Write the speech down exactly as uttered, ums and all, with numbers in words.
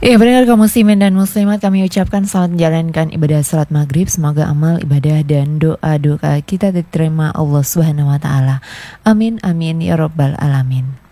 Ya benar kaum muslimin dan muslimat, kami ucapkan selamat menjalankan ibadah salat maghrib. Semoga amal, ibadah dan doa-doa kita diterima Allah Subhanahu wa taala. Amin amin ya rabbal alamin.